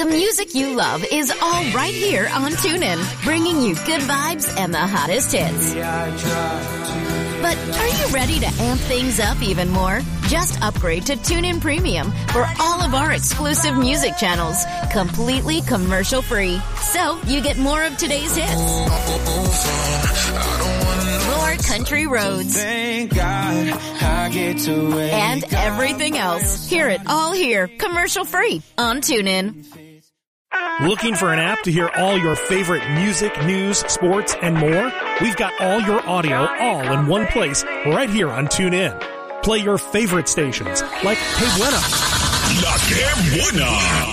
The music you love is all right here on TuneIn, bringing you good vibes and the hottest hits. But are you ready to amp things up even more? Just upgrade to TuneIn Premium for all of our exclusive music channels, completely commercial-free. So you get more of today's hits, more country roads, and everything else. Hear it all here, commercial-free on TuneIn. Looking for an app to hear all your favorite music, news, sports, and more? We've got all your audio all in one place right here on TuneIn. Play your favorite stations like Que Buena, La Que Buena,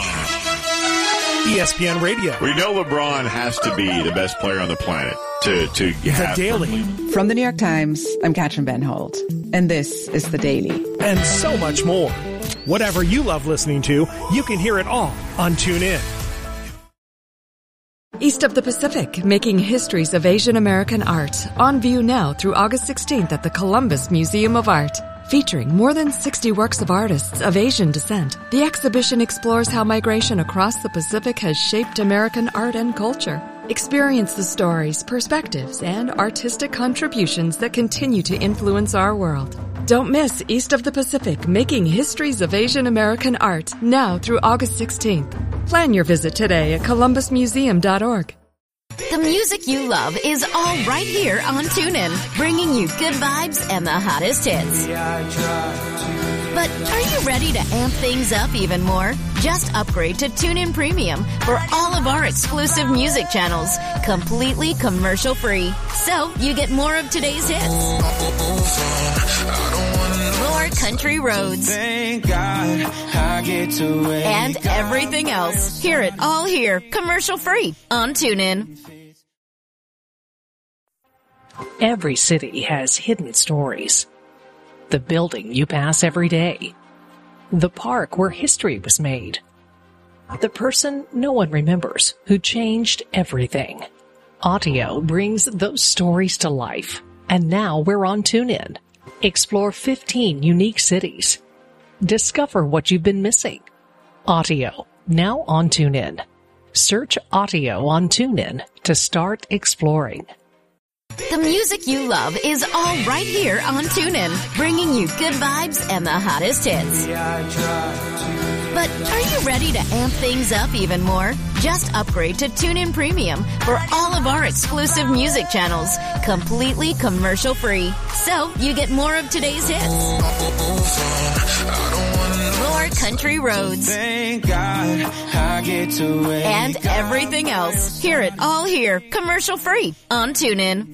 ESPN Radio. We know LeBron has to be the best player on the planet to The Daily. From the New York Times, I'm Katrin Ben Holt, and this is The Daily. And so much more. Whatever you love listening to, you can hear it all on TuneIn. East of the Pacific, making histories of Asian American art. On view now through August 16th at the Columbus Museum of Art. Featuring more than 60 works of artists of Asian descent, the exhibition explores how migration across the Pacific has shaped American art and culture. Experience the stories, perspectives, and artistic contributions that continue to influence our world. Don't miss East of the Pacific, making histories of Asian American art, now through August 16th. Plan your visit today at columbusmuseum.org. The music you love is all right here on TuneIn, bringing you good vibes and the hottest hits. But are you ready to amp things up even more? Just upgrade to TuneIn Premium for all of our exclusive music channels, completely commercial-free. So you get more of today's hits, more country roads, and everything else. Hear it all here, commercial-free on TuneIn. Every city has hidden stories. The building you pass every day. The park where history was made. The person no one remembers who changed everything. Audio brings those stories to life. And now we're on TuneIn. Explore 15 unique cities. Discover what you've been missing. Audio, now on TuneIn. Search Audio on TuneIn to start exploring. The music you love is all right here on TuneIn, bringing you good vibes and the hottest hits. But are you ready to amp things up even more? Just upgrade to TuneIn Premium for all of our exclusive music channels, completely commercial-free. So you get more of today's hits, more country roads, and everything else. Hear it all here, commercial-free on TuneIn.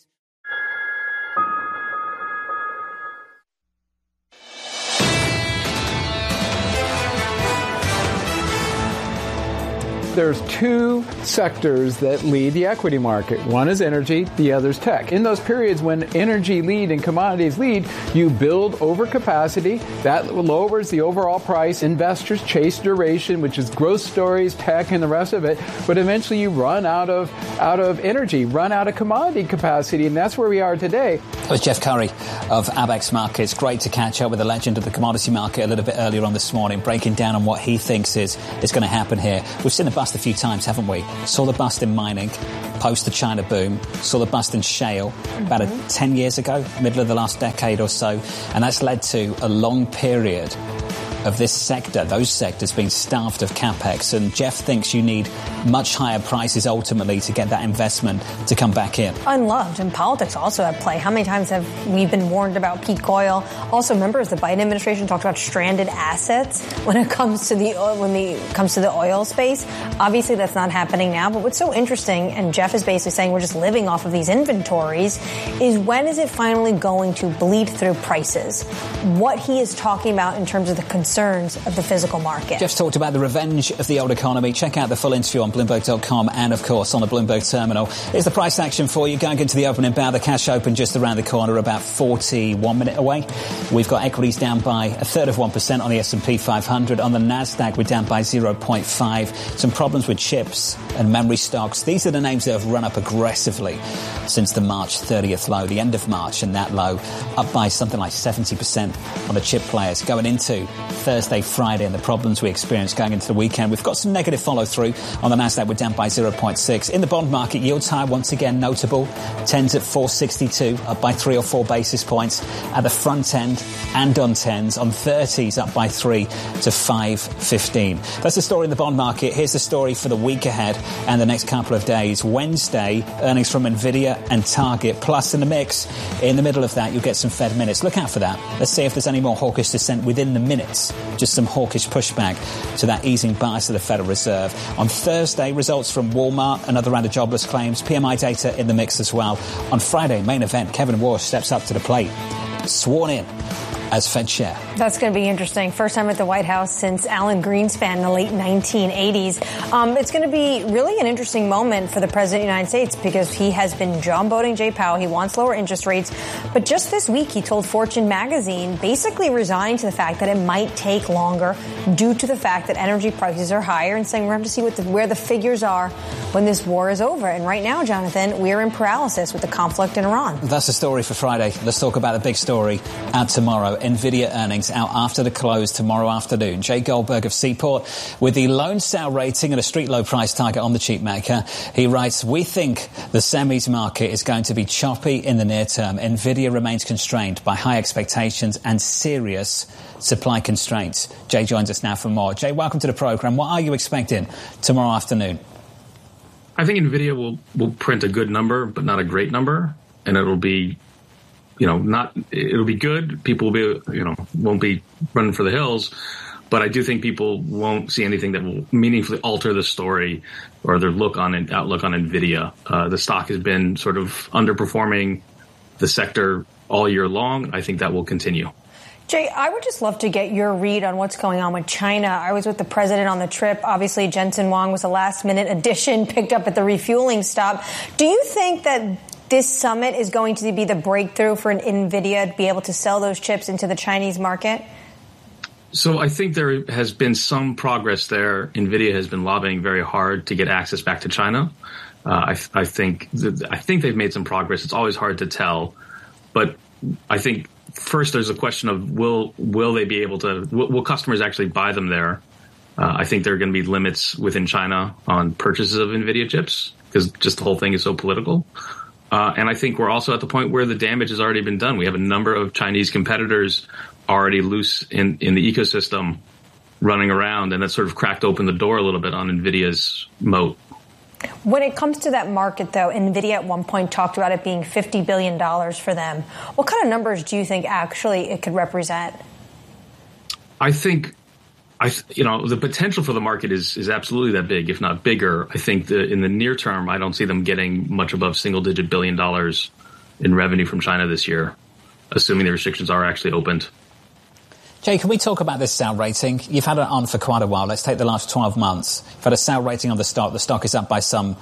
There's two sectors that lead the equity market. One is energy, the other is tech. In those periods when energy lead and commodities lead, you build overcapacity. That lowers the overall price. Investors chase duration, which is growth stories, tech, and the rest of it. But eventually you run out of energy, run out of commodity capacity, and that's where we are today. That was Jeff Curry of Abex Markets. Great to catch up with the legend of the commodity market a little bit earlier on this morning, breaking down on what he thinks is going to happen here. We've seen the bust a few times, haven't we? Saw the bust in mining, post the China boom. Saw the bust in shale about 10 years ago, middle of the last decade or so. And that's led to a long period of this sector, those sectors being starved of capex. And Jeff thinks you need much higher prices ultimately to get that investment to come back in. Unloved, and politics also at play. How many times have we been warned about peak oil? Also, remember, as the Biden administration talked about stranded assets when it comes to the oil space. Obviously, that's not happening now. But what's so interesting, and Jeff is basically saying we're just living off of these inventories, is when is it finally going to bleed through prices? What he is talking about in terms of the concerns of the physical market. Jeff's talked about the revenge of the old economy. Check out the full interview on Bloomberg.com and, of course, on the Bloomberg terminal. Here's the price action for you. Going into the opening bout, the cash open just around the corner, about 41 minutes away. We've got equities down by 1/3% on the S&P 500. On the NASDAQ, we're down by 0.5. Some problems with chips and memory stocks. These are the names that have run up aggressively since the March 30th low, the end of March, and that low up by something like 70% on the chip players. Going into Thursday, Friday, and the problems we experienced going into the weekend. We've got some negative follow-through on the Nasdaq. We're down by 0.6. In the bond market, yields high once again notable. 10s at 462, up by 3 or 4 basis points at the front end, and on 10s. On 30s, up by 3 to 515. That's the story in the bond market. Here's the story for the week ahead and the next couple of days. Wednesday, earnings from Nvidia and Target. Plus, in the mix, in the middle of that, you'll get some Fed minutes. Look out for that. Let's see if there's any more hawkish dissent within the minutes. Just some hawkish pushback to that easing bias of the Federal Reserve. On Thursday, results from Walmart, another round of jobless claims, PMI data in the mix as well. On Friday, main event, Kevin Warsh steps up to the plate, sworn in as Fed chair. That's going to be interesting. First time at the White House since Alan Greenspan in the late 1980s. It's going to be really an interesting moment for the President of the United States because he has been jawboning Jay Powell. He wants lower interest rates. But just this week, he told Fortune magazine, basically resigning to the fact that it might take longer due to the fact that energy prices are higher and saying we're going to have to see where the figures are when this war is over. And right now, Jonathan, we're in paralysis with the conflict in Iran. That's the story for Friday. Let's talk about the big story out tomorrow. Nvidia earnings out after the close tomorrow afternoon. Jay Goldberg of Seaport with the loan sale rating and a street low price target on the cheap maker. He writes, we think the semis market is going to be choppy in the near term. Nvidia remains constrained by high expectations and serious supply constraints. Jay joins us now for more. Jay, welcome to the program. What are you expecting tomorrow afternoon? I think Nvidia will print a good number, but not a great number. And it'll be it'll be good. People will be, won't be running for the hills, but I do think people won't see anything that will meaningfully alter the story or their outlook on Nvidia. The stock has been sort of underperforming the sector all year long. I think that will continue. Jay, I would just love to get your read on what's going on with China. I was with the president on the trip. Obviously, Jensen Huang was a last-minute addition, picked up at the refueling stop. Do you think that this summit is going to be the breakthrough for Nvidia to be able to sell those chips into the Chinese market? So I think there has been some progress there. Nvidia has been lobbying very hard to get access back to China. I think they've made some progress. It's always hard to tell, but I think first there's a question of will they be able to? Will customers actually buy them there? I think there are going to be limits within China on purchases of Nvidia chips because just the whole thing is so political. And I think we're also at the point where the damage has already been done. We have a number of Chinese competitors already loose in the ecosystem running around, and that sort of cracked open the door a little bit on Nvidia's moat. When it comes to that market, though, Nvidia at one point talked about it being $50 billion for them. What kind of numbers do you think actually it could represent? I think the potential for the market is absolutely that big, if not bigger. I think in the near term, I don't see them getting much above single-digit $1 billion in revenue from China this year, assuming the restrictions are actually opened. Jay, can we talk about this sell rating? You've had it on for quite a while. Let's take the last 12 months. You've had a sell rating on the stock. The stock is up by some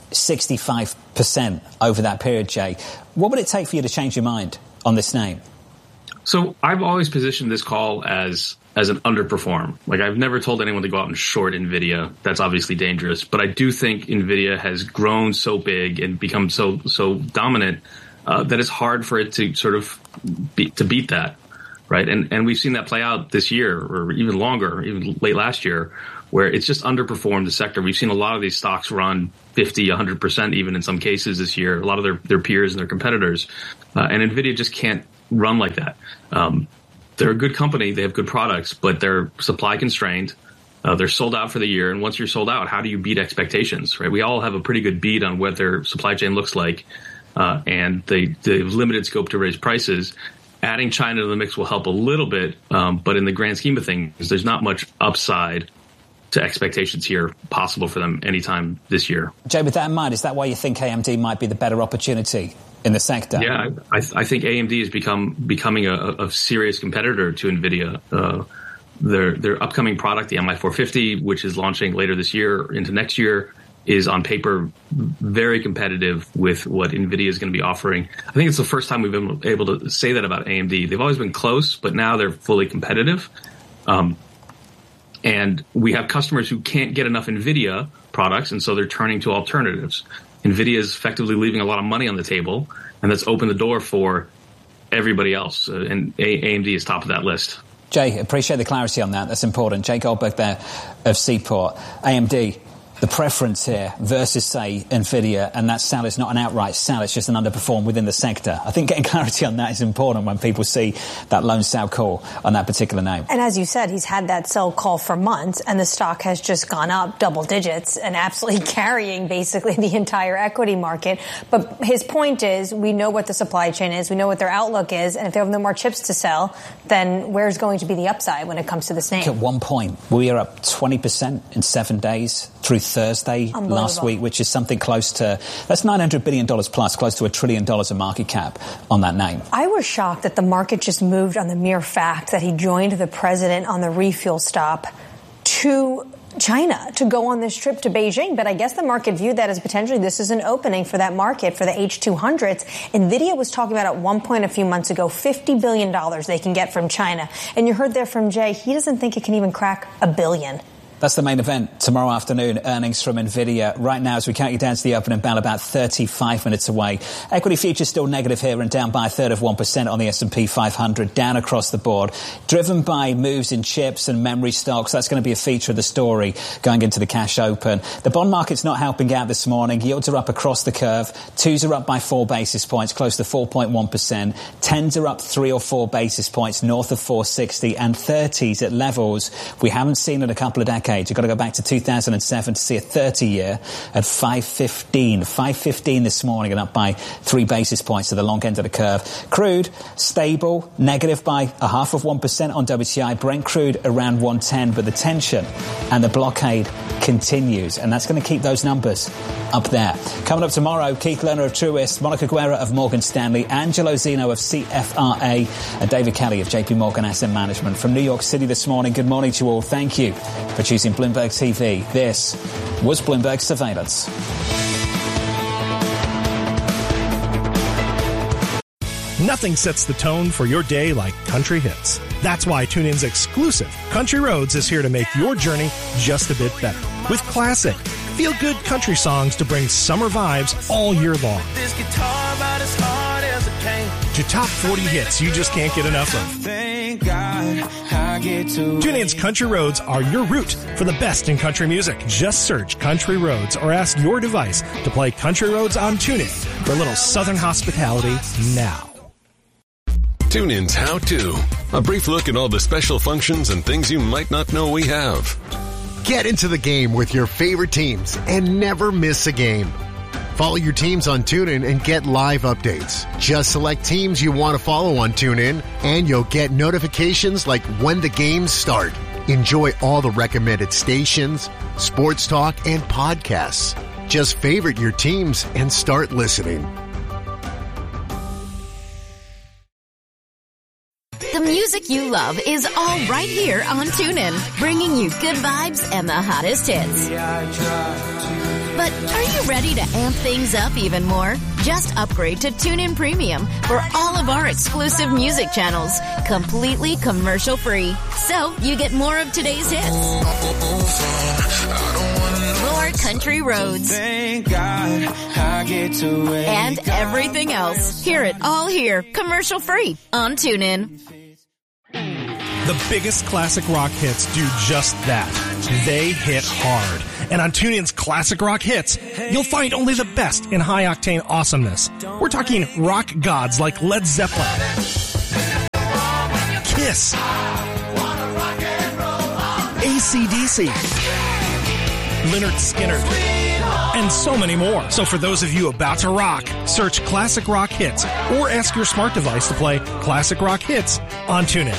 65% over that period, Jay. What would it take for you to change your mind on this name? So I've always positioned this call as an underperform. Like, I've never told anyone to go out and short Nvidia. That's obviously dangerous. But I do think Nvidia has grown so big and become so dominant that it's hard for it to sort of beat that, right? And we've seen that play out this year, or even longer, even late last year, where it's just underperformed the sector. We've seen a lot of these stocks run 50, 100% even in some cases this year, a lot of their peers and their competitors. And Nvidia just can't run like that. They're a good company. They have good products, but they're supply constrained. They're sold out for the year. And once you're sold out, how do you beat expectations, right? We all have a pretty good beat on what their supply chain looks like. And they have limited scope to raise prices. Adding China to the mix will help a little bit. But in the grand scheme of things, there's not much upside to expectations here possible for them anytime this year. Jay, with that in mind, is that why you think AMD might be the better opportunity in the sector? Yeah, I think AMD is becoming a serious competitor to NVIDIA. Their upcoming product, the MI450, which is launching later this year into next year, is on paper very competitive with what NVIDIA is going to be offering. I think it's the first time we've been able to say that about AMD. They've always been close, but now they're fully competitive. And we have customers who can't get enough NVIDIA products, and so they're turning to alternatives. NVIDIA is effectively leaving a lot of money on the table, and that's opened the door for everybody else. And AMD is top of that list. Jay, appreciate the clarity on that. That's important. Jay Goldberg there of Seaport. AMD, the preference here versus, say, NVIDIA, and that sell is not an outright sell, it's just an underperform within the sector. I think getting clarity on that is important when people see that lone sell call on that particular name. And as you said, he's had that sell call for months, and the stock has just gone up double digits and absolutely carrying basically the entire equity market. But his point is, we know what the supply chain is, we know what their outlook is, and if they have no more chips to sell, then where's going to be the upside when it comes to this name? At one point, we are up 20% in 7 days through Thursday last week, which is something close to, that's $900 billion plus, close to $1 trillion of market cap on that name. I was shocked that the market just moved on the mere fact that he joined the president on the refuel stop to China to go on this trip to Beijing. But I guess the market viewed that as potentially this is an opening for that market, for the H200s. NVIDIA was talking about at one point a few months ago, $50 billion they can get from China. And you heard there from Jay, he doesn't think it can even crack $1 billion. That's the main event tomorrow afternoon, earnings from NVIDIA. Right now, as we count you down to the opening bell, about 35 minutes away. Equity futures still negative here and down by 1/3 on the S&P 500, down across the board, driven by moves in chips and memory stocks. That's going to be a feature of the story going into the cash open. The bond market's not helping out this morning. Yields are up across the curve. 2s are up by 4 basis points, close to 4.1%. 10s are up 3 or 4 basis points, north of 460, and 30s at levels we haven't seen in a couple of decades. You've got to go back to 2007 to see a 30-year at 5.15. 5.15 this morning and up by 3 basis points to the long end of the curve. Crude, stable, negative by 0.5% on WTI. Brent crude around 110, but the tension and the blockade continues, and that's going to keep those numbers up there. Coming up tomorrow, Keith Lerner of Truist, Monica Guerra of Morgan Stanley, Angelo Zeno of CFRA, and David Kelly of JP Morgan Asset Management. From New York City this morning, good morning to you all. Thank you for choosing Bloomberg TV. This was Bloomberg Surveillance. Nothing sets the tone for your day like country hits. That's why TuneIn's exclusive Country Roads is here to make your journey just a bit better. With classic, feel-good country songs to bring summer vibes all year long. To top 40 hits you just can't get enough of. TuneIn's Country Roads are your route for the best in country music. Just search Country Roads or ask your device to play Country Roads on TuneIn for a little southern hospitality now. TuneIn's How To. A brief look at all the special functions and things you might not know we have. Get into the game with your favorite teams and never miss a game. Follow your teams on TuneIn and get live updates. Just select teams you want to follow on TuneIn, and you'll get notifications like when the games start. Enjoy all the recommended stations, sports talk, and podcasts. Just favorite your teams and start listening. The music you love is all right here on TuneIn, bringing you good vibes and the hottest hits. But are you ready to amp things up even more? Just upgrade to TuneIn Premium for all of our exclusive music channels, completely commercial-free. So you get more of today's hits, more country roads, and everything else. Hear it all here, commercial-free on TuneIn. The biggest classic rock hits do just that. They hit hard. And on TuneIn's Classic Rock Hits, you'll find only the best in high-octane awesomeness. We're talking rock gods like Led Zeppelin, Kiss, AC/DC, Lynyrd Skynyrd, and so many more. So for those of you about to rock, search Classic Rock Hits or ask your smart device to play Classic Rock Hits on TuneIn.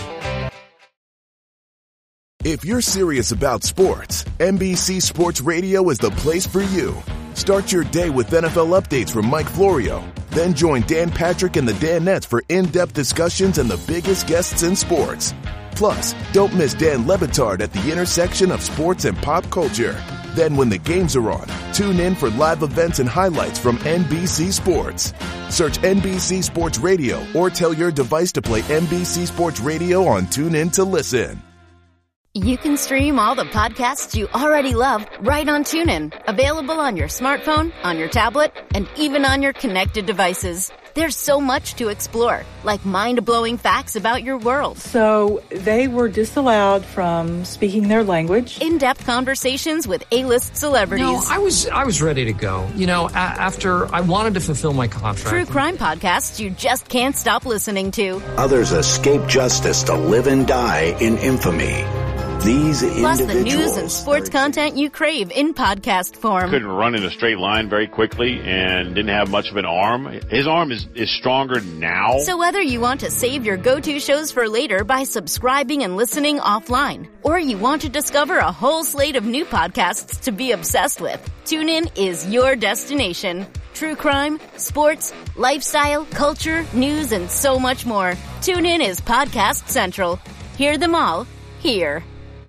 If you're serious about sports, NBC Sports Radio is the place for you. Start your day with NFL updates from Mike Florio. Then join Dan Patrick and the Danettes for in-depth discussions and the biggest guests in sports. Plus, don't miss Dan Le Batard at the intersection of sports and pop culture. Then when the games are on, tune in for live events and highlights from NBC Sports. Search NBC Sports Radio or tell your device to play NBC Sports Radio on TuneIn to listen. You can stream all the podcasts you already love right on TuneIn. Available on your smartphone, on your tablet, and even on your connected devices. There's so much to explore, like mind-blowing facts about your world. So they were disallowed from speaking their language. In-depth conversations with A-list celebrities. No, I was ready to go. After I wanted to fulfill my contract. True crime podcasts you just can't stop listening to. Others escape justice to live and die in infamy. These Plus individuals. the news and sports content you crave in podcast form. Couldn't run in a straight line very quickly and didn't have much of an arm. His arm is stronger now. So whether you want to save your go-to shows for later by subscribing and listening offline, or you want to discover a whole slate of new podcasts to be obsessed with, TuneIn is your destination. True crime, sports, lifestyle, culture, news, and so much more. TuneIn is Podcast Central. Hear them all here.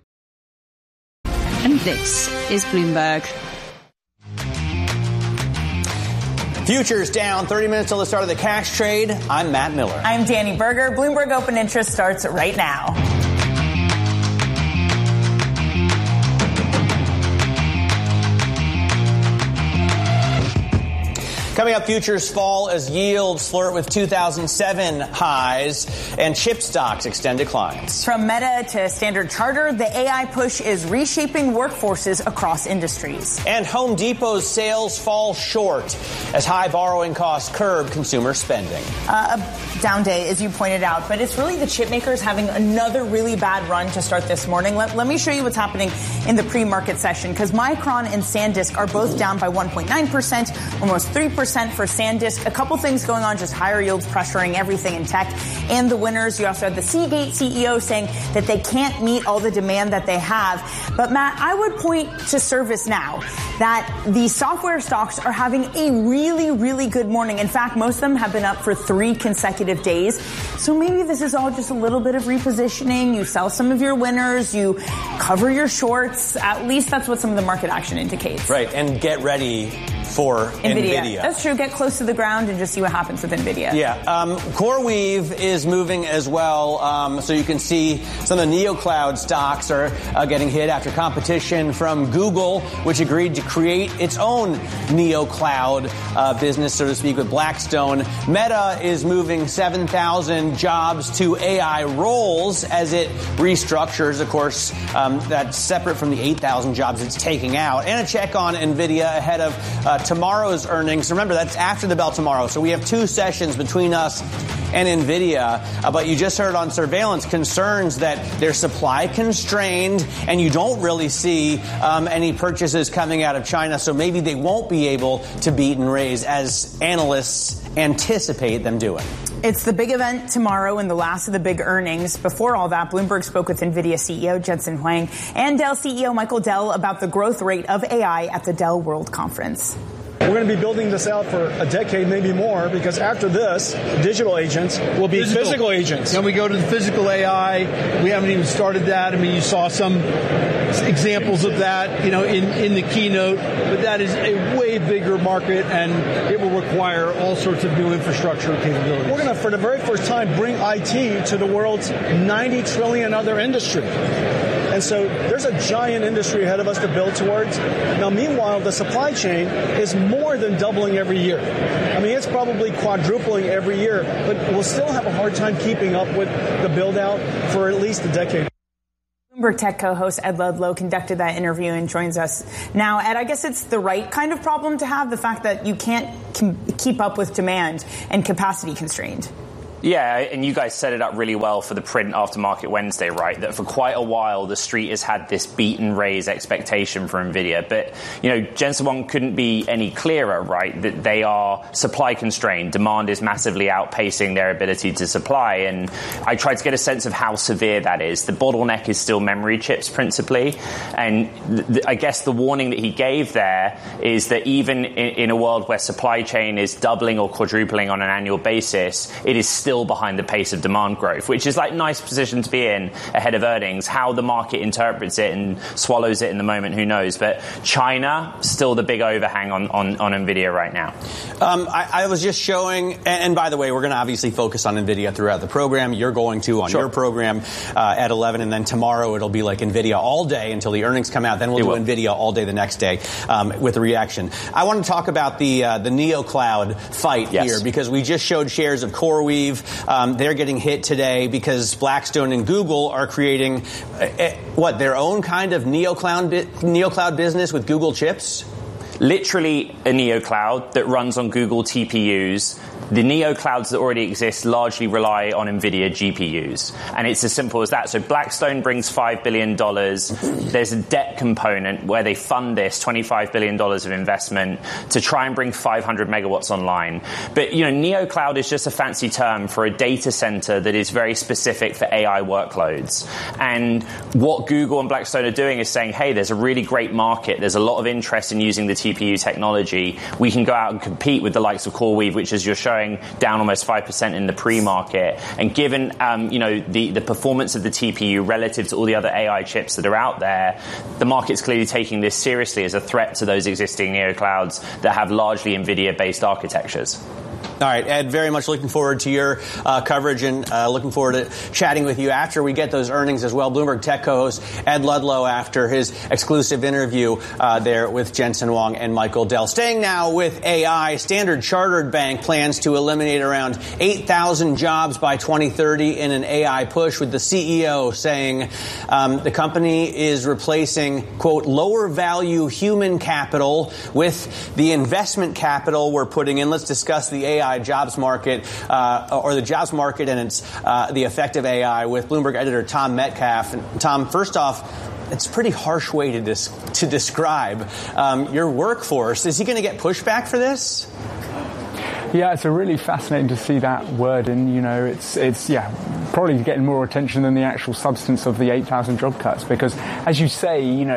And this is Bloomberg. Futures down 30 minutes till the start of the cash trade. I'm Matt Miller. I'm Danny Berger. Bloomberg Open Interest starts right now. Coming up, futures fall as yields flirt with 2007 highs and chip stocks extend declines. From Meta to Standard Chartered, the AI push is reshaping workforces across industries. And Home Depot's sales fall short as high borrowing costs curb consumer spending. A down day, as you pointed out, but it's really the chip makers having another really bad run to start this morning. Let me show you what's happening in the pre-market session, because Micron and SanDisk are both down by 1.9%, almost 3% for SanDisk. A couple things going on, just higher yields pressuring everything in tech. And the winners, you also had the Seagate CEO saying that they can't meet all the demand that they have. But Matt, I would point to ServiceNow, that the software stocks are having a really, really good morning. In fact, most of them have been up for 3 consecutive days. So maybe this is all just a little bit of repositioning. You sell some of your winners, you cover your shorts. At least that's what some of the market action indicates. Right, and get ready for NVIDIA. That's true. Get close to the ground and just see what happens with NVIDIA. Yeah. CoreWeave is moving as well. So you can see some of the NeoCloud stocks are getting hit after competition from Google, which agreed to create its own NeoCloud business, so to speak, with Blackstone. Meta is moving 7,000 jobs to AI roles as it restructures. Of course, that's separate from the 8,000 jobs it's taking out. And a check on NVIDIA ahead of tomorrow's earnings. Remember, that's after the bell tomorrow. So we have 2 sessions between us and NVIDIA. But you just heard on surveillance concerns that they're supply constrained and you don't really see any purchases coming out of China. So maybe they won't be able to beat and raise as analysts anticipate them doing. It's the big event tomorrow and the last of the big earnings. Before all that, Bloomberg spoke with NVIDIA CEO Jensen Huang and Dell CEO Michael Dell about the growth rate of AI at the Dell World Conference. We're going to be building this out for a decade, maybe more, because after this, digital agents will be physical agents. Then we go to the physical AI. We haven't even started that. I mean, you saw some examples of that, in the keynote, but that is a way bigger market, and it will require all sorts of new infrastructure capabilities. We're going to, for the very first time, bring IT to the world's 90 trillion other industry. And so there's a giant industry ahead of us to build towards. Now, meanwhile, the supply chain is more than doubling every year. I mean, it's probably quadrupling every year, but we'll still have a hard time keeping up with the build-out for at least a decade. Bloomberg Tech co-host Ed Ludlow conducted that interview and joins us now. Ed, I guess it's the right kind of problem to have, the fact that you can't keep up with demand and capacity constrained. Yeah, and you guys set it up really well for the print after Market Wednesday, right? That for quite a while, the street has had this beat and raise expectation for NVIDIA. But, Jensen Huang couldn't be any clearer, right? That they are supply constrained. Demand is massively outpacing their ability to supply. And I tried to get a sense of how severe that is. The bottleneck is still memory chips, principally. And I guess the warning that he gave there is that even in a world where supply chain is doubling or quadrupling on an annual basis, it is still still behind the pace of demand growth, which is like nice position to be in ahead of earnings. How the market interprets it and swallows it in the moment, who knows? But China, still the big overhang on NVIDIA right now. I was just showing, and by the way, we're going to obviously focus on NVIDIA throughout the program. You're going to on your program at 11, and then tomorrow it'll be like NVIDIA all day until the earnings come out. Then we'll do NVIDIA all day the next day with a reaction. I want to talk about the NeoCloud fight here, because we just showed shares of CoreWeave. They're getting hit today because Blackstone and Google are creating their own kind of NeoCloud business with Google chips? Literally a NeoCloud that runs on Google TPUs. The NeoClouds that already exist largely rely on NVIDIA GPUs. And it's as simple as that. So Blackstone brings $5 billion. There's a debt component where they fund this $25 billion of investment to try and bring 500 megawatts online. But, NeoCloud is just a fancy term for a data center that is very specific for AI workloads. And what Google and Blackstone are doing is saying, hey, there's a really great market. There's a lot of interest in using the TPU technology. We can go out and compete with the likes of CoreWeave, which, as you're showing, down almost 5% in the pre-market. And given, the performance of the TPU relative to all the other AI chips that are out there, the market's clearly taking this seriously as a threat to those existing NeoClouds that have largely NVIDIA-based architectures. All right, Ed, very much looking forward to your coverage and looking forward to chatting with you after we get those earnings as well. Bloomberg Tech co-host Ed Ludlow after his exclusive interview there with Jensen Huang and Michael Dell. Staying now with AI, Standard Chartered Bank plans to eliminate around 8,000 jobs by 2030 in an AI push, with the CEO saying the company is replacing, quote, lower value human capital with the investment capital we're putting in. Let's discuss the AI jobs market, or the jobs market and its the effect of AI with Bloomberg editor Tom Metcalf. And Tom, first off, it's a pretty harsh way to describe your workforce. Is he going to get pushback for this? Yeah, it's really fascinating to see that word, and it's probably getting more attention than the actual substance of the 8,000 job cuts, because, as you say,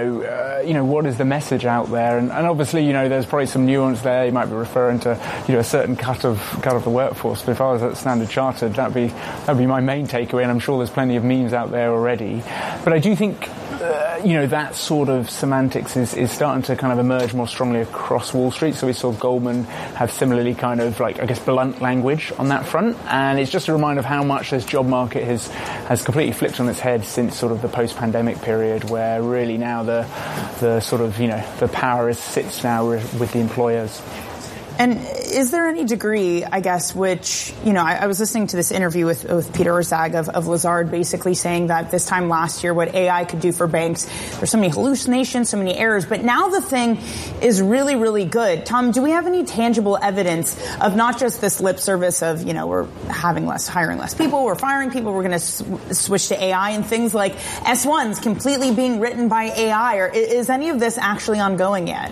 what is the message out there, and obviously, there's probably some nuance there. You might be referring to, a certain cut of the workforce. But if I was at Standard Chartered, that'd be my main takeaway, and I'm sure there's plenty of memes out there already. But I do think, that sort of semantics is starting to kind of emerge more strongly across Wall Street. So we saw Goldman have similarly kind of blunt language on that front. And it's just a reminder of how much this job market has completely flipped on its head since sort of the post-pandemic period, where really now the sort of, the power sits now with the employers. And is there any degree, I guess, which, I was listening to this interview with Peter Orszag of Lazard, basically saying that this time last year, what AI could do for banks, there's so many hallucinations, so many errors, but now the thing is really, really good. Tom, do we have any tangible evidence of not just this lip service of, we're hiring less people, we're firing people, we're going to switch to AI, and things like S1s completely being written by AI, or is any of this actually ongoing yet?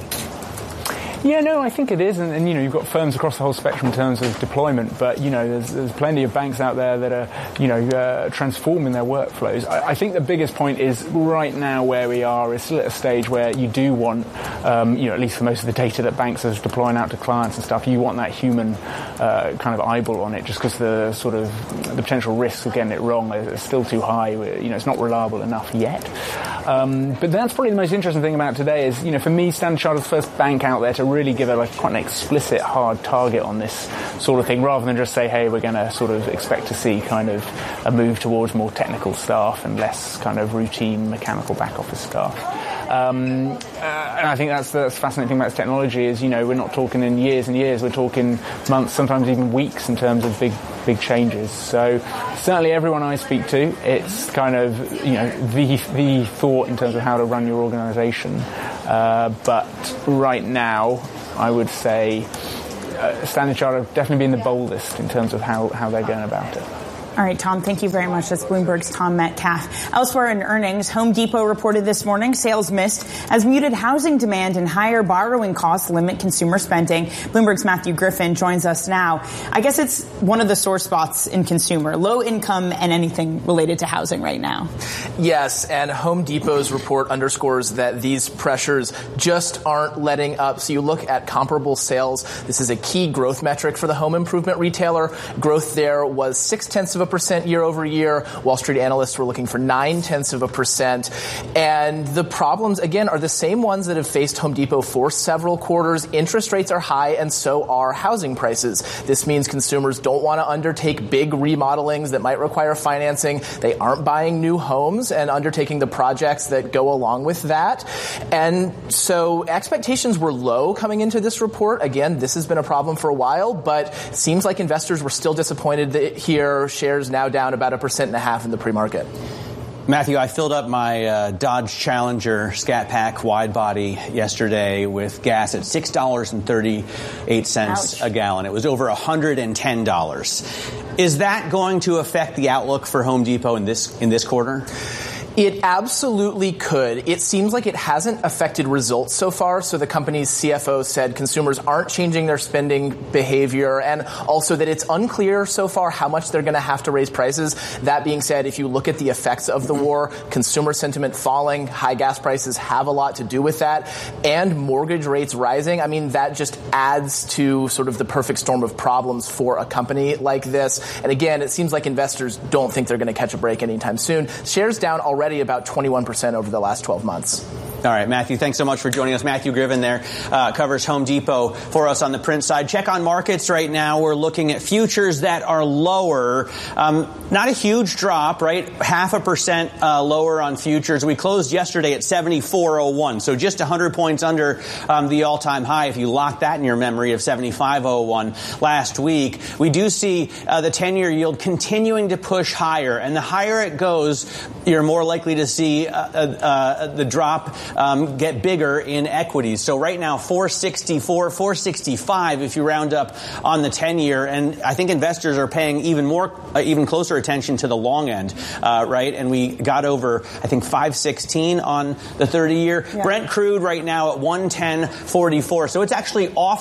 Yeah, no, I think it is, and you've got firms across the whole spectrum in terms of deployment, but there's plenty of banks out there that are transforming their workflows. I think the biggest point is right now where we are is still at a stage where you do want, at least for most of the data that banks are deploying out to clients and stuff, you want that human kind of eyeball on it, just because the sort of the potential risks of getting it wrong is still too high. It's not reliable enough yet. But that's probably the most interesting thing about today is, for me, Standard Chartered's first bank out there to really give quite an explicit hard target on this sort of thing, rather than just say, hey, we're going to sort of expect to see kind of a move towards more technical staff and less kind of routine mechanical back office staff. And I think that's the fascinating thing about this technology is, we're not talking in years and years, we're talking months, sometimes even weeks in terms of big changes. So certainly everyone I speak to, it's kind of, the thought in terms of how to run your organization. But right now, I would say Standard Chartered definitely being the boldest in terms of how they're going about it. All right, Tom, thank you very much. That's Bloomberg's Tom Metcalf. Elsewhere in earnings, Home Depot reported this morning sales missed as muted housing demand and higher borrowing costs limit consumer spending. Bloomberg's Matthew Griffin joins us now. I guess it's one of the sore spots in consumer, low income and anything related to housing right now. Yes, and Home Depot's report underscores that these pressures just aren't letting up. So you look at comparable sales. This is a key growth metric for the home improvement retailer. Growth there was 0.6% year over year. Wall Street analysts were looking for 0.9%. And the problems, again, are the same ones that have faced Home Depot for several quarters. Interest rates are high, and so are housing prices. This means consumers don't want to undertake big remodelings that might require financing. They aren't buying new homes and undertaking the projects that go along with that. And so expectations were low coming into this report. Again, this has been a problem for a while, but it seems like investors were still disappointed here. Shares now down about 1.5% in the pre-market. Matthew, I filled up my Dodge Challenger Scat Pack wide body yesterday with gas at $6.38 a gallon. It was over $110. Is that going to affect the outlook for Home Depot in this quarter? It absolutely could. It seems like it hasn't affected results so far. So the company's CFO said consumers aren't changing their spending behavior, and also that it's unclear so far how much they're going to have to raise prices. That being said, if you look at the effects of the war, consumer sentiment falling, high gas prices have a lot to do with that, and mortgage rates rising. I mean, that just adds to sort of the perfect storm of problems for a company like this. And again, it seems like investors don't think they're going to catch a break anytime soon. Shares down already about 21% over the last 12 months. All right, Matthew, thanks so much for joining us. Matthew Griffin there covers Home Depot for us on the print side. Check on markets right now. We're looking at futures that are lower. Not a huge drop, right? 0.5% lower on futures. We closed yesterday at 74.01, so just 100 points under the all-time high if you lock that in your memory of 75.01 last week. We do see the 10-year yield continuing to push higher, and the higher it goes, you're more likely to see the drop get bigger in equities. So right now, 464, 465 if you round up on the 10-year. And I think investors are paying even closer attention to the long end, right? And we got over, I think, 516 on the 30-year. Yeah. Brent crude right now at 110.44. So it's actually off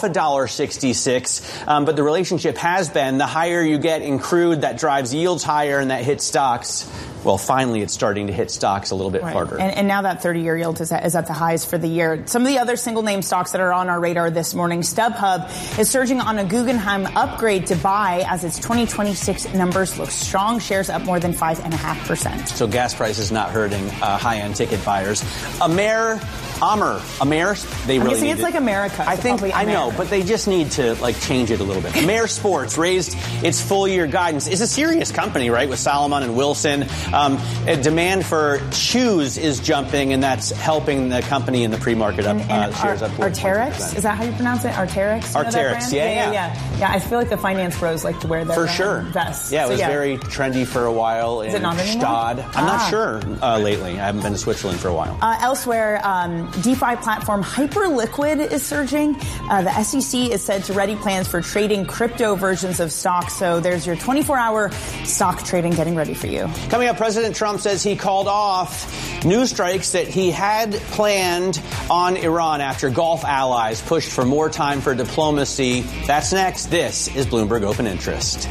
$1.66. But the relationship has been the higher you get in crude, that drives yields higher and that hits stocks. Well, finally, it's starting to hit stocks a little bit harder. And now that 30-year yield is at the highs for the year. Some of the other single-name stocks that are on our radar this morning. StubHub is surging on a Guggenheim upgrade to buy as its 2026 numbers look strong. Shares up more than 5.5%. So gas prices not hurting high-end ticket buyers. Amer, they really need it's like America. I know, but they just need to change it a little bit. Amer Sports raised its full-year guidance. It's a serious company, right, with Salomon and Wilson. Demand for shoes is jumping, and that's helping the company in the pre-market up. Shares up. Arc'teryx, is that how you pronounce it? Arc'teryx. Arc'teryx, yeah. I feel like the finance bros like to wear their vests. Yeah, it was very trendy for a while. Is it not anymore? Stad. I'm not sure lately. I haven't been to Switzerland for a while. Elsewhere, DeFi platform Hyperliquid is surging. The SEC is said to ready plans for trading crypto versions of stocks. So there's your 24-hour stock trading getting ready for you. Coming up, President Trump says he called off new strikes that he had planned on Iran after Gulf allies pushed for more time for diplomacy. That's next. This is Bloomberg Open Interest.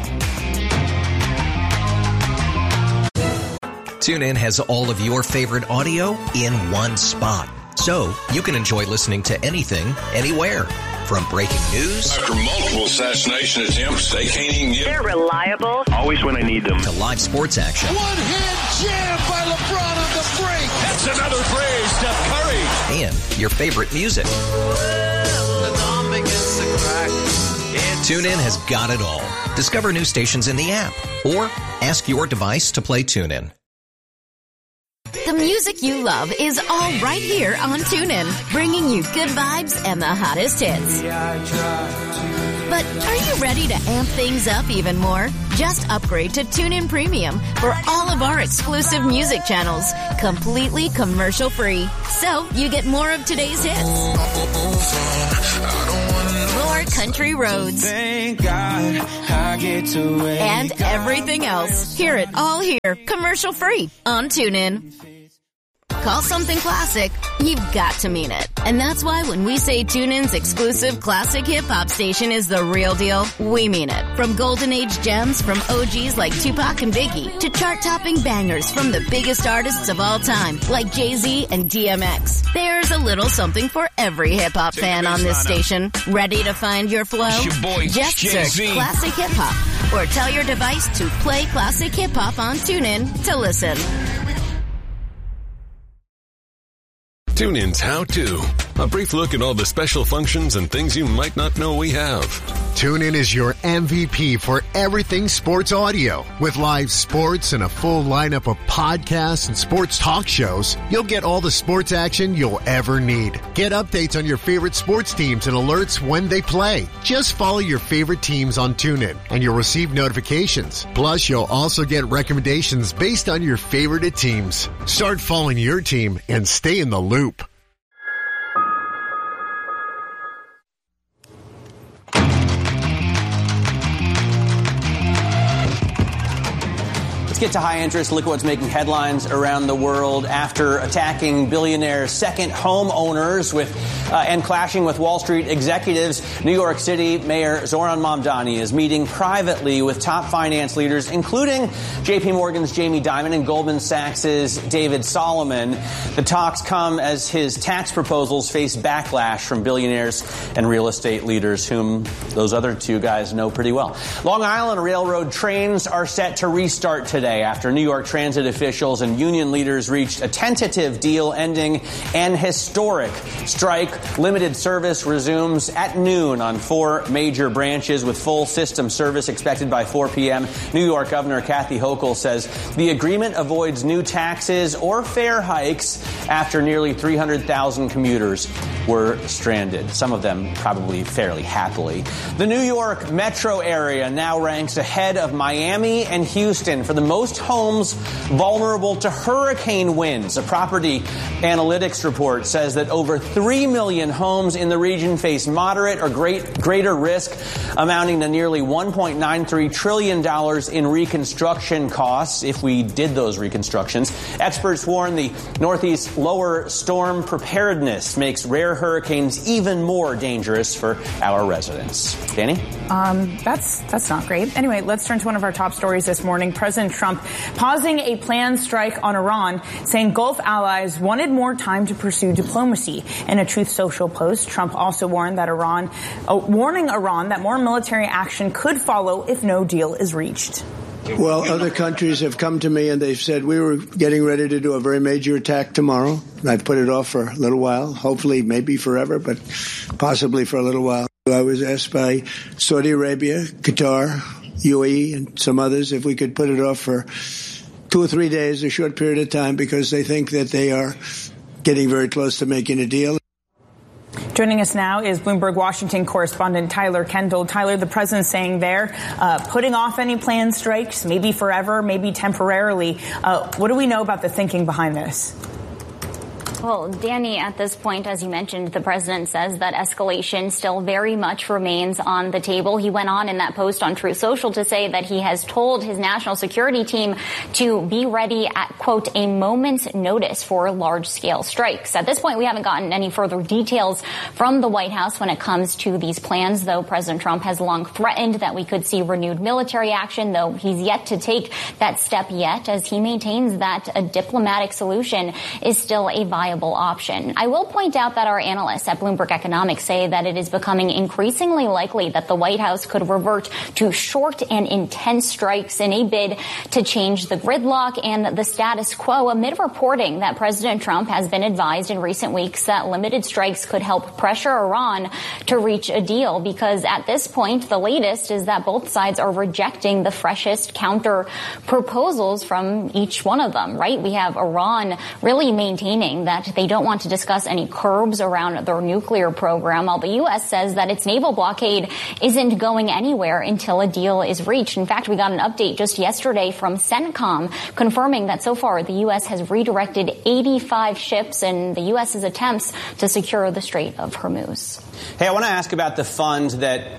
TuneIn has all of your favorite audio in one spot, so you can enjoy listening to anything, anywhere. From breaking news after multiple assassination attempts, they can't even get. They're reliable. Always when I need them. To live sports action. One-hand jam by LeBron on the break. That's another play, Steph Curry. And your favorite music. TuneIn has got it all. Discover new stations in the app or ask your device to play TuneIn. The music you love is all right here on TuneIn, bringing you good vibes and the hottest hits. But are you ready to amp things up even more? Just upgrade to TuneIn Premium for all of our exclusive music channels, completely commercial-free. So you get more of today's hits. more country roads. Thank God I get to wake and everything else. Hear it all here, commercial free on TuneIn. Call something classic, you've got to mean it. And that's why when we say TuneIn's exclusive classic hip-hop station is the real deal, we mean it. From golden age gems from OGs like Tupac and Biggie to chart-topping bangers from the biggest artists of all time like Jay-Z and DMX. There's a little something for every hip-hop fan on this station. Ready to find your flow? Just search Classic Hip-Hop or tell your device to play Classic Hip-Hop on TuneIn to listen. TuneIn's How To. A brief look at all the special functions and things you might not know we have. TuneIn is your MVP for everything sports audio. With live sports and a full lineup of podcasts and sports talk shows, you'll get all the sports action you'll ever need. Get updates on your favorite sports teams and alerts when they play. Just follow your favorite teams on TuneIn and you'll receive notifications. Plus, you'll also get recommendations based on your favorite teams. Start following your team and stay in the loop. Get to high interest. Look at what's making headlines around the world after attacking billionaire second homeowners and clashing with Wall Street executives. New York City Mayor Zohran Mamdani is meeting privately with top finance leaders, including J.P. Morgan's Jamie Dimon and Goldman Sachs's David Solomon. The talks come as his tax proposals face backlash from billionaires and real estate leaders, whom those other two guys know pretty well. Long Island Railroad trains are set to restart today after New York Transit officials and union leaders reached a tentative deal ending an historic strike. Limited service resumes at noon on 4 major branches with full system service expected by 4 p.m. New York Governor Kathy Hochul says the agreement avoids new taxes or fare hikes after nearly 300,000 commuters were stranded, some of them probably fairly happily. The New York metro area now ranks ahead of Miami and Houston for the most homes vulnerable to hurricane winds. A property analytics report says that over 3 million homes in the region face moderate or greater risk, amounting to nearly $1.93 trillion in reconstruction costs if we did those reconstructions. Experts warn the Northeast lower storm preparedness makes rare hurricanes even more dangerous for our residents. Danny? That's not great. Anyway, let's turn to one of our top stories this morning. President Trump pausing a planned strike on Iran, saying Gulf allies wanted more time to pursue diplomacy. In a Truth Social post, Trump also warned that warning Iran that more military action could follow if no deal is reached. Well, other countries have come to me and they've said we were getting ready to do a very major attack tomorrow. I've put it off for a little while, hopefully maybe forever, but possibly for a little while. I was asked by Saudi Arabia, Qatar, UAE, and some others if we could put it off for 2 or 3 days, a short period of time, because they think that they are getting very close to making a deal. Joining us now is Bloomberg Washington correspondent Tyler Kendall. Tyler, the president saying there, putting off any planned strikes, maybe forever, maybe temporarily. What do we know about the thinking behind this? Well, Danny, at this point, as you mentioned, the president says that escalation still very much remains on the table. He went on in that post on Truth Social to say that he has told his national security team to be ready at, quote, a moment's notice for large-scale strikes. At this point, we haven't gotten any further details from the White House when it comes to these plans, though President Trump has long threatened that we could see renewed military action, though he's yet to take that step yet, as he maintains that a diplomatic solution is still a viable option. I will point out that our analysts at Bloomberg Economics say that it is becoming increasingly likely that the White House could revert to short and intense strikes in a bid to change the gridlock and the status quo, amid reporting that President Trump has been advised in recent weeks that limited strikes could help pressure Iran to reach a deal, because at this point, the latest is that both sides are rejecting the freshest counter proposals from each one of them, right? We have Iran really maintaining that that they don't want to discuss any curbs around their nuclear program, while the U.S. says that its naval blockade isn't going anywhere until a deal is reached. In fact, we got an update just yesterday from CENTCOM confirming that so far the U.S. has redirected 85 ships in the U.S.'s attempts to secure the Strait of Hormuz. Hey, I want to ask about the fund that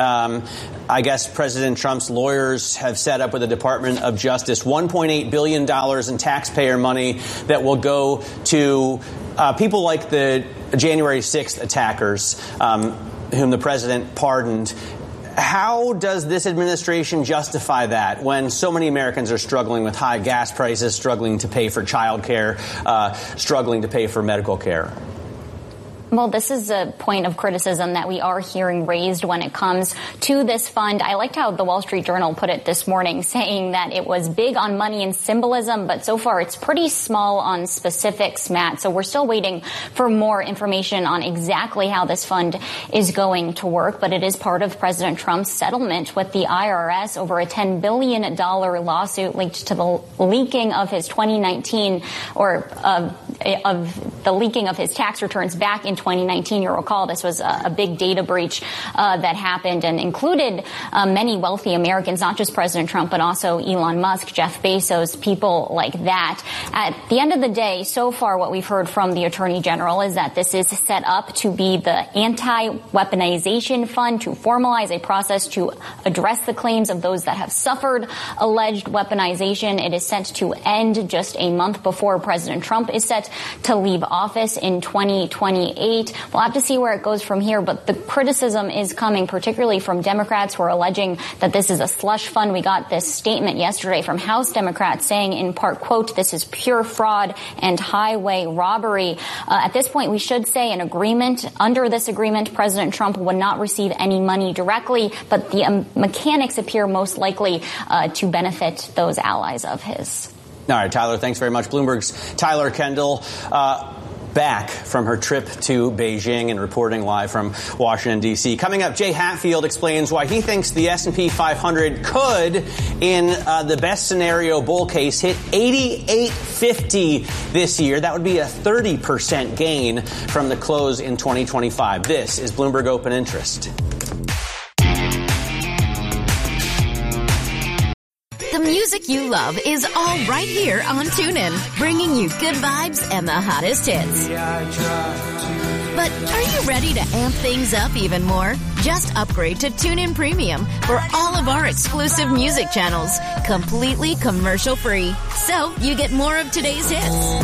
I guess President Trump's lawyers have set up with the Department of Justice, $1.8 billion in taxpayer money that will go to people like the January 6th attackers, whom the president pardoned. How does this administration justify that when so many Americans are struggling with high gas prices, struggling to pay for child care, struggling to pay for medical care? Well, this is a point of criticism that we are hearing raised when it comes to this fund. I liked how the Wall Street Journal put it this morning, saying that it was big on money and symbolism, but so far it's pretty small on specifics, Matt. So we're still waiting for more information on exactly how this fund is going to work, but it is part of President Trump's settlement with the IRS over a $10 billion lawsuit linked to the leaking of his 2019 of the leaking of his tax returns back in 2019. You'll recall this was a big data breach that happened and included many wealthy Americans, not just President Trump, but also Elon Musk, Jeff Bezos, people like that. At the end of the day, so far what we've heard from the Attorney General is that this is set up to be the anti-weaponization fund, to formalize a process to address the claims of those that have suffered alleged weaponization. It is set to end just a month before President Trump is set to leave office in 2028. We'll have to see where it goes from here, but the criticism is coming particularly from Democrats who are alleging that this is a slush fund. We got this statement yesterday from House Democrats saying in part, quote, "This is pure fraud and highway robbery." At this point, we should say an agreement. Under this agreement, President Trump would not receive any money directly, but the mechanics appear most likely to benefit those allies of his. All right, Tyler, thanks very much. Bloomberg's Tyler Kendall back from her trip to Beijing and reporting live from Washington, D.C. Coming up, Jay Hatfield explains why he thinks the S&P 500 could, in the best scenario bull case, hit 8850 this year. That would be a 30% gain from the close in 2025. This is Bloomberg Open Interest. The music you love is all right here on TuneIn, bringing you good vibes and the hottest hits. But are you ready to amp things up even more? Just upgrade to TuneIn Premium for all of our exclusive music channels, completely commercial-free. So you get more of today's hits,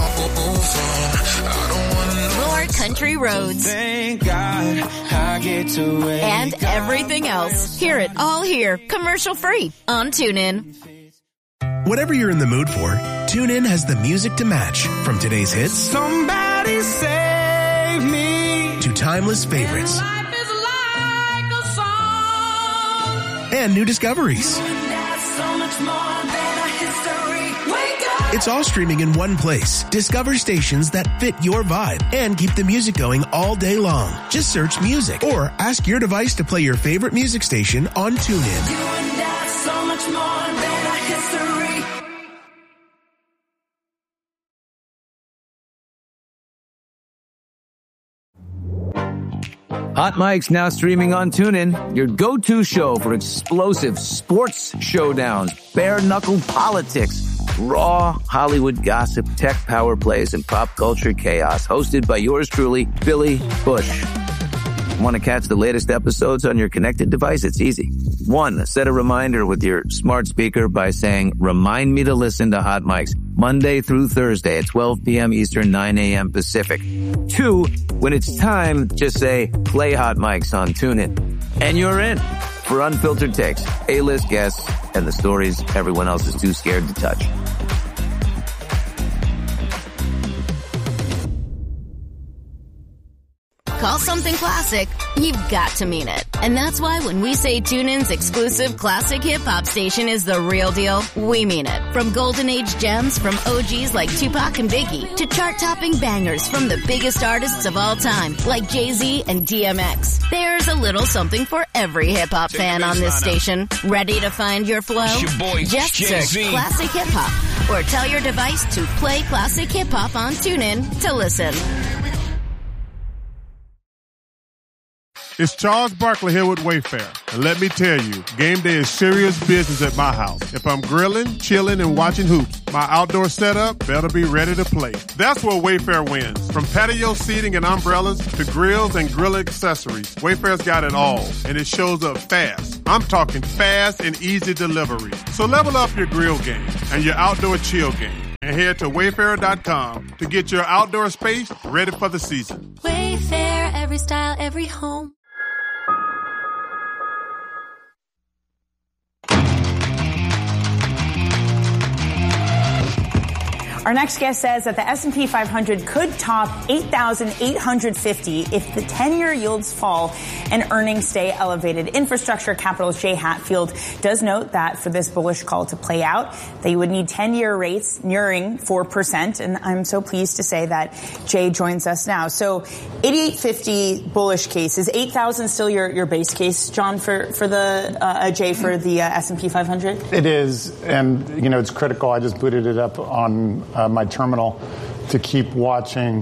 more country roads, Thank God I get to wake and everything else. Hear it all here, commercial-free on TuneIn. Whatever you're in the mood for, TuneIn has the music to match, from today's hits Somebody save me to timeless favorites Life is like a song. and new discoveries. So much more than a history. Wake up. It's all streaming in one place. Discover stations that fit your vibe and keep the music going all day long. Just search music or ask your device to play your favorite music station on TuneIn. You and I, so much more than a history. Hot Mic's now streaming on TuneIn, your go-to show for explosive sports showdowns, bare-knuckle politics, raw Hollywood gossip, tech power plays, and pop culture chaos. Hosted by yours truly, Billy Bush. Want to catch the latest episodes on your connected device? It's easy. 1, set a reminder with your smart speaker by saying, "Remind me to listen to Hot Mics Monday through Thursday at 12 p.m. Eastern, 9 a.m. Pacific." 2, when it's time, just say, "Play Hot Mics on TuneIn." And you're in for unfiltered takes, A-list guests, and the stories everyone else is too scared to touch. Call something classic, you've got to mean it. And that's why when we say TuneIn's exclusive classic hip-hop station is the real deal, we mean it. From golden age gems from OGs like Tupac and Biggie to chart-topping bangers from the biggest artists of all time like Jay-Z and DMX. There's a little something for every hip-hop fan on this station. Ready to find your flow? Just search Classic Hip-Hop or tell your device to play Classic Hip-Hop on TuneIn to listen. It's Charles Barkley here with Wayfair. And let me tell you, game day is serious business at my house. If I'm grilling, chilling, and watching hoops, my outdoor setup better be ready to play. That's where Wayfair wins. From patio seating and umbrellas to grills and grill accessories, Wayfair's got it all, and it shows up fast. I'm talking fast and easy delivery. So level up your grill game and your outdoor chill game. And head to Wayfair.com to get your outdoor space ready for the season. Wayfair, every style, every home. Our next guest says that the S&P 500 could top 8,850 if the 10-year yields fall and earnings stay elevated. Infrastructure Capital's Jay Hatfield does note that for this bullish call to play out, that you would need 10-year rates nearing 4%. And I'm so pleased to say that Jay joins us now. So 8,850 bullish case. Is 8,000 still your base case, John, for the Jay, for the S&P 500? It is. And, you know, it's critical. I just booted it up on my terminal to keep watching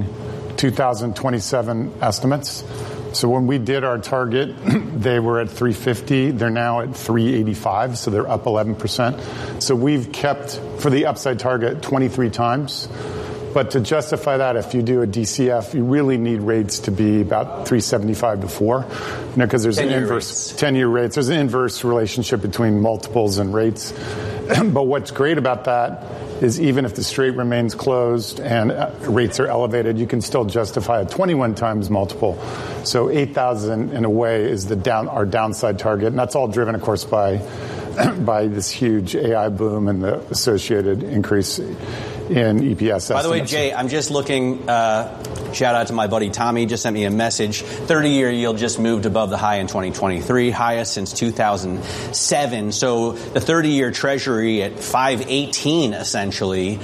2027 estimates. So when we did our target, they were at 350. They're now at 385, so they're up 11%. So we've kept, for the upside target, 23 times. But to justify that, if you do a DCF, you really need rates to be about 375 to 4, you know, because there's an inverse 10-year rates. There's an inverse relationship between multiples and rates. But what's great about that is even if the strait remains closed and rates are elevated, you can still justify a 21 times multiple. So 8,000 in a way is our downside target, and that's all driven, of course, by this huge AI boom and the associated increase in EPS estimates. By the way, Jay, I'm just looking, shout out to my buddy Tommy, just sent me a message. 30-year yield just moved above the high in 2023, highest since 2007. So the 30-year Treasury at 518, essentially.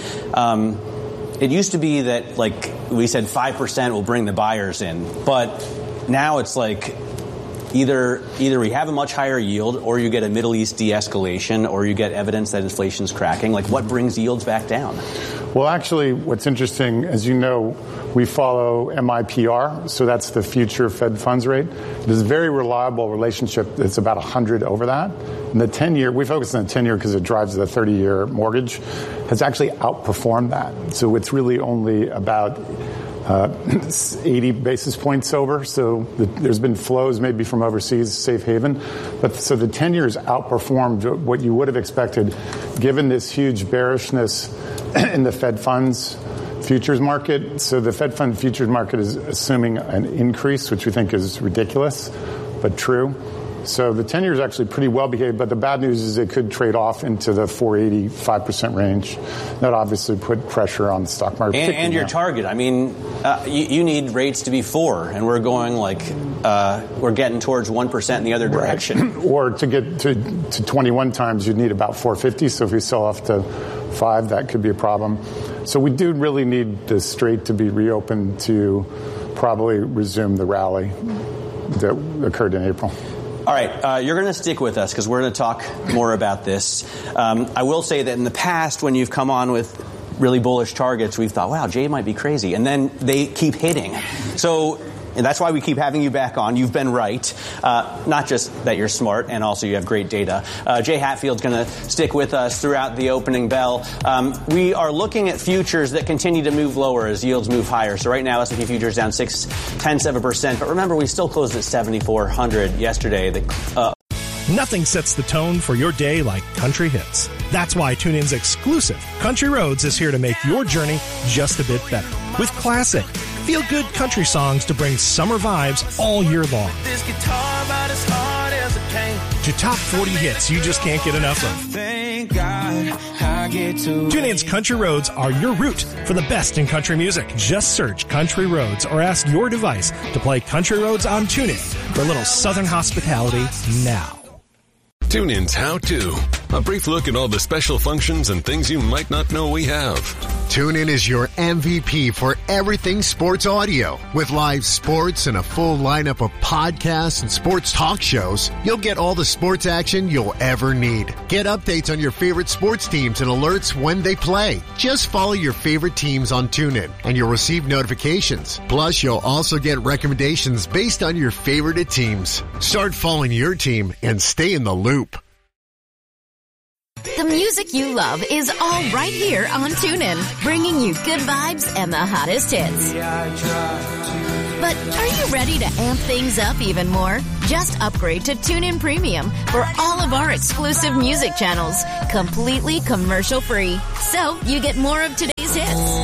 It used to be that, like, we said 5% will bring the buyers in. But now it's like either we have a much higher yield, or you get a Middle East de-escalation, or you get evidence that inflation's cracking. Like, what brings yields back down? Well, actually, what's interesting, as you know, we follow MIPR, so that's the future Fed funds rate. There's a very reliable relationship that's about 100 over that. And the 10-year, we focus on the 10-year because it drives the 30-year mortgage, has actually outperformed that. So it's really only about 80 basis points over. So there's been flows maybe from overseas, safe haven. But so the 10 years outperformed what you would have expected given this huge bearishness in the Fed funds futures market. So the Fed fund futures market is assuming an increase, which we think is ridiculous, but true. So the 10 year is actually pretty well behaved, but the bad news is it could trade off into the 4.85% range. That obviously put pressure on the stock market. And your target. I mean, you need rates to be 4, and we're going we're getting towards 1% in the other direction. Right. Or to get to 21 times, you'd need about 450. So if we sell off to 5, that could be a problem. So we do really need the strait to be reopened to probably resume the rally that occurred in April. All right, you're going to stick with us because we're going to talk more about this. I will say that in the past, when you've come on with really bullish targets, we've thought, wow, Jay might be crazy. And then they keep hitting. And that's why we keep having you back on. You've been right. Not just that you're smart, and also you have great data. Jay Hatfield's going to stick with us throughout the opening bell. We are looking at futures that continue to move lower as yields move higher. So right now, S&P futures down 0.6%. But remember, we still closed at 7,400 yesterday. Nothing sets the tone for your day like country hits. That's why TuneIn's exclusive Country Roads is here to make your journey just a bit better. With classic, feel-good country songs to bring summer vibes all year long. This guitar about as hard as it came. To top 40 hits you just can't get enough of. Thank God I get to. TuneIn's Country Roads are your route for the best in country music. Just search Country Roads or ask your device to play Country Roads on TuneIn for a little southern hospitality now. TuneIn's How To. A brief look at all the special functions and things you might not know we have. TuneIn is your MVP for everything sports audio. With live sports and a full lineup of podcasts and sports talk shows, you'll get all the sports action you'll ever need. Get updates on your favorite sports teams and alerts when they play. Just follow your favorite teams on TuneIn and you'll receive notifications. Plus, you'll also get recommendations based on your favorite teams. Start following your team and stay in the loop. The music you love is all right here on TuneIn, bringing you good vibes and the hottest hits. But are you ready to amp things up even more? Just upgrade to TuneIn Premium for all of our exclusive music channels, completely commercial-free. So you get more of today's hits,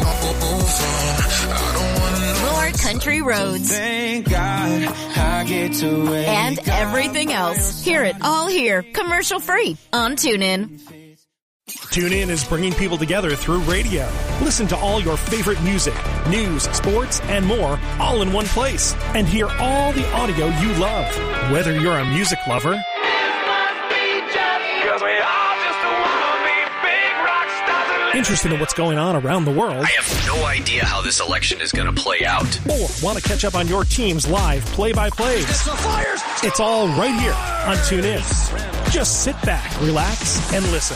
more country roads, Thank God I get to wake and everything else. Hear it all here, commercial-free on TuneIn. TuneIn is bringing people together through radio. Listen to all your favorite music, news, sports, and more, all in one place. And hear all the audio you love. Whether you're a music lover, interested in what's going on around the world, I have no idea how this election is going to play out, or want to catch up on your team's live play-by-plays, it's all right here on TuneIn. Just sit back, relax, and listen.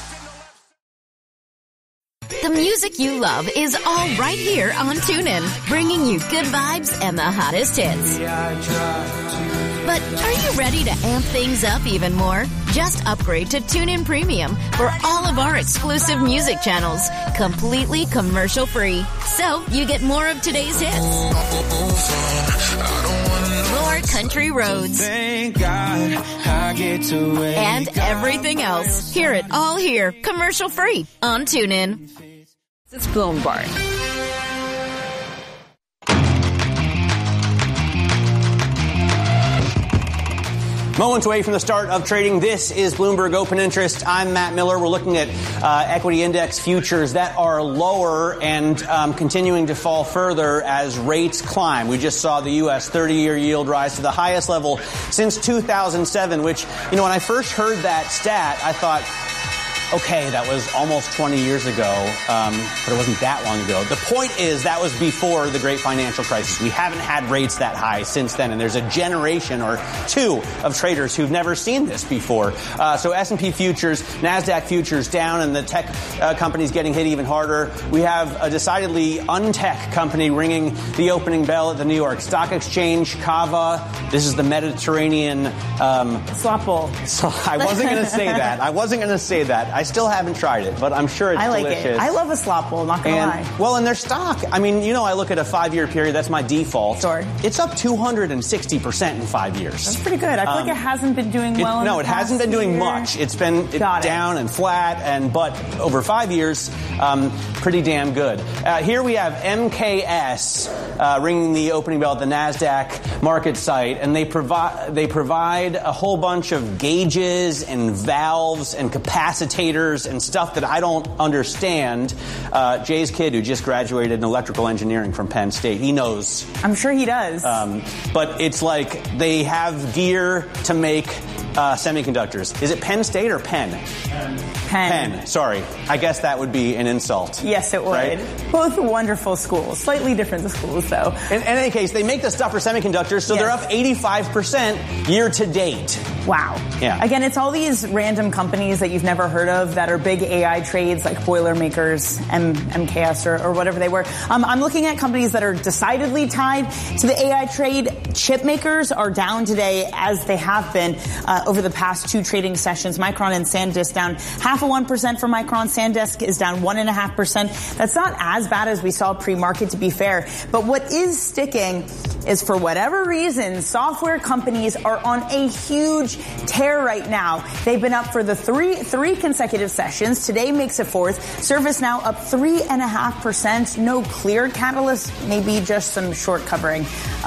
The music you love is all right here on TuneIn, bringing you good vibes and the hottest hits. But are you ready to amp things up even more? Just upgrade to TuneIn Premium for all of our exclusive music channels, completely commercial-free. So you get more of today's hits, more country roads, Thank God I get to wake and everything else. Hear it all here, commercial-free on TuneIn. It's Bloomberg. Moments away from the start of trading, this is Bloomberg Open Interest. I'm Matt Miller. We're looking at equity index futures that are lower and continuing to fall further as rates climb. We just saw the U.S. 30-year yield rise to the highest level since 2007, which, when I first heard that stat, I thought, okay, that was almost 20 years ago, but it wasn't that long ago. The point is that was before the great financial crisis. We haven't had rates that high since then, and there's a generation or two of traders who've never seen this before. So S&P futures, NASDAQ futures down, and the tech companies getting hit even harder. We have a decidedly untech company ringing the opening bell at the New York Stock Exchange, Kava. This is the Mediterranean slop bowl. So I wasn't going to say that. I still haven't tried it, but I'm sure it's delicious. I like it. I love a slop bowl, not going to lie. Well, and their stock, I look at a 5-year period. That's my default. Sure. It's up 260% in 5 years. That's pretty good. I feel like it hasn't been doing well No, it hasn't been doing much. It's been down and flat, but over 5 years, pretty damn good. Here we have MKS ringing the opening bell at the NASDAQ market site, and they provide a whole bunch of gauges and valves and capacitors and stuff that I don't understand. Jay's kid, who just graduated in electrical engineering from Penn State, he knows. I'm sure he does. But it's like they have gear to make semiconductors. Is it Penn State or Penn? Penn. Sorry. I guess that would be an insult. Yes, it would. Right? Both wonderful schools. Slightly different schools, though. In any case, they make the stuff for semiconductors, so they're up 85% year to date. Wow. Yeah. Again, it's all these random companies that you've never heard of that are big AI trades like Boilermakers, MKS, or whatever they were. I'm looking at companies that are decidedly tied to the AI trade. Chip makers are down today, as they have been over the past two trading sessions. Micron and SanDisk down 0.5% for Micron. SanDisk is down 1.5%. That's not as bad as we saw pre-market, to be fair. But what is sticking is, for whatever reason, software companies are on a huge tear right now. They've been up for the three consecutive sessions. Today makes it fourth. ServiceNow up 3.5%. No clear catalyst, maybe just some short covering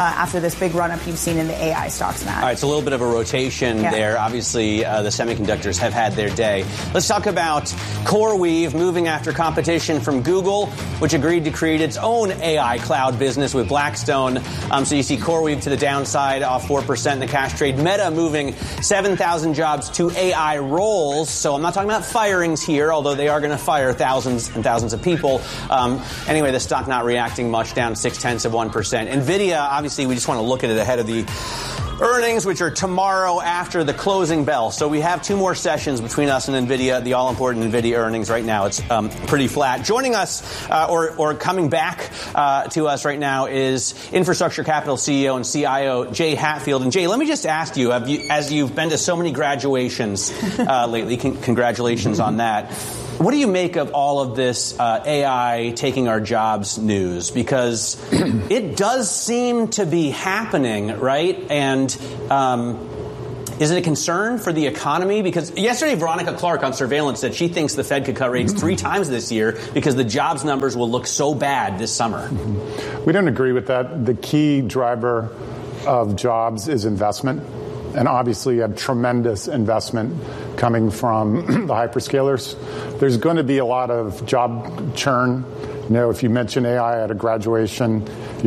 after this big run-up you've seen in the AI stocks, Matt. All right, it's a little bit of a rotation there. Obviously, the semiconductors have had their day. Let's talk about CoreWeave moving after competition from Google, which agreed to create its own AI cloud business with Blackstone. So you see CoreWeave to the downside, off 4% in the cash trade. Meta moving 7,000 jobs to AI roles. So I'm not talking about firings here, although they are going to fire thousands and thousands of people. Anyway, the stock not reacting much, down 0.6%. NVIDIA, obviously, we just want to look at it ahead of the earnings, which are tomorrow after the closing bell. So we have 2 more sessions between us and NVIDIA, the all-important NVIDIA earnings. Right now, it's pretty flat. Joining us, or coming back to us right now, is Infrastructure Capital CEO and CIO Jay Hatfield. And Jay, let me just ask you, as you've been to so many graduations lately, congratulations on that. What do you make of all of this AI taking our jobs news? Because it does seem to be happening, right? And is it a concern for the economy? Because yesterday, Veronica Clark on Surveillance said she thinks the Fed could cut rates 3 times this year because the jobs numbers will look so bad this summer. We don't agree with that. The key driver of jobs is investment. And obviously, you have tremendous investment coming from the hyperscalers. There's going to be a lot of job churn. You know, if you mention AI at a graduation,